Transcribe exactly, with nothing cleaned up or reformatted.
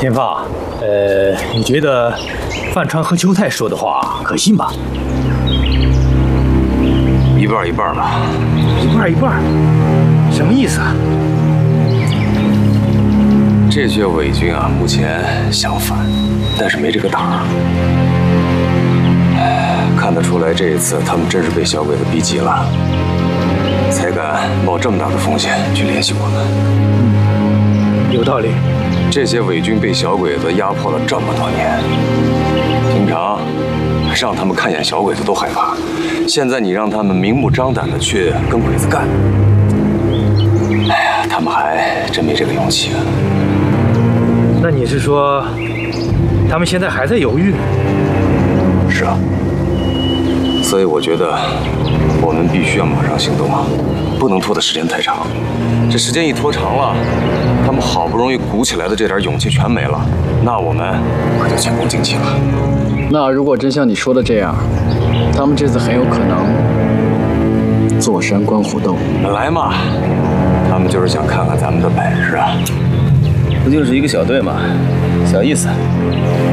天放，呃，你觉得范川和邱泰说的话可信吧？ 一半一半吧。 一半一半，什么意思啊？ 这些伪军啊，目前想反，但是没这个胆儿。看得出来，这一次他们真是被小鬼子逼急了，才敢冒这么大的风险去联系我们。 嗯，有道理。 这些伪军被小鬼子压迫了这么多年，平常让他们看见小鬼子都害怕，现在你让他们明目张胆的去跟鬼子干，哎呀，他们还真没这个勇气啊。 那你是说，他们现在还在犹豫？ 是啊。所以我觉得，我们必须要马上行动啊，不能拖的时间太长。这时间一拖长了，他们好不容易鼓起来的这点勇气全没了，那我们可就前功尽弃了。 那如果真像你说的这样，他们这次很有可能坐山观虎斗。 本来嘛，他们就是想看看咱们的本事啊。不就是一个小队嘛，小意思。